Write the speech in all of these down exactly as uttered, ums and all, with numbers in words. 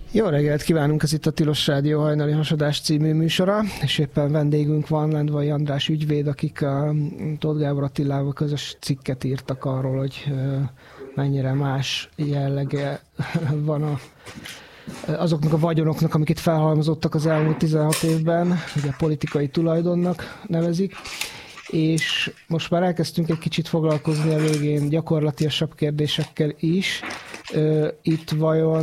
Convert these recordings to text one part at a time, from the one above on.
Jó reggelt kívánunk, ez itt a Tilos Rádió hajnali hasadás című műsora, és éppen vendégünk van, Lendvai András ügyvéd, akik a Tóth Gábor Attilával közös cikket írtak arról, hogy mennyire más jellege van a, azoknak a vagyonoknak, amik itt felhalmozottak az elmúlt tizenhat évben, ugye politikai tulajdonnak nevezik, és most már elkezdtünk egy kicsit foglalkozni a végén gyakorlatiasabb kérdésekkel is. Itt vajon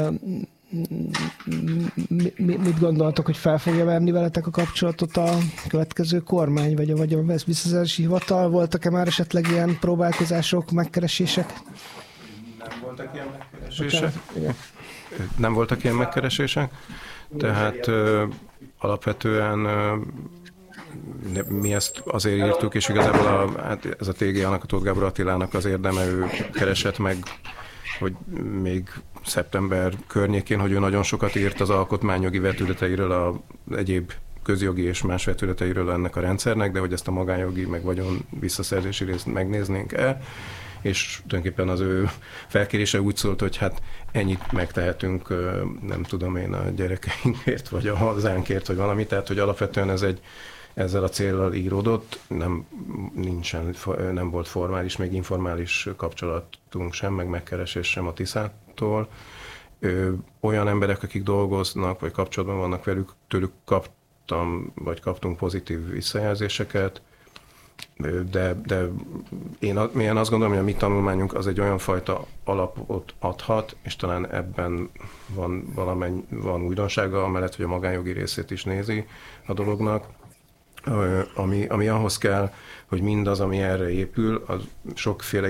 mit gondoltok, hogy fel fogja venni veletek a kapcsolatot a következő kormány, vagy a vagyonvisszaszerzési hivatal? Voltak-e már esetleg ilyen próbálkozások, megkeresések? Nem voltak ilyen megkeresések. Nem voltak ilyen megkeresések, tehát ö, alapvetően ö, mi ezt azért írtuk, és igazából a, hát ez a té gé á-nak, a Tóth Gábor Attilának az érdeme, ő keresett meg, hogy még szeptember környékén, hogy ő nagyon sokat írt az alkotmányjogi vetületeiről, az egyéb közjogi és más vetületeiről ennek a rendszernek, de hogy ezt a magánjogi, meg vagyon visszaszerzési részt megnéznénk-e, és tulajdonképpen az ő felkérése úgy szólt, hogy hát ennyit megtehetünk, nem tudom én, a gyerekeinkért, vagy a hazánkért, vagy valami, tehát hogy alapvetően ez egy ezzel a céllal íródott, nem, nincsen, nem volt formális, még informális kapcsolatunk sem, meg megkeresés sem a Tiszától. Ö, olyan emberek, akik dolgoznak, vagy kapcsolatban vannak velük, tőlük kaptam, vagy kaptunk pozitív visszajelzéseket, de, de én, én azt gondolom, hogy a mi tanulmányunk az egy olyan fajta alapot adhat, és talán ebben van valamennyi, van újdonsága, amellett, hogy a magánjogi részét is nézi a dolognak, Ami, ami ahhoz kell, hogy mindaz, ami erre épül, az sokféle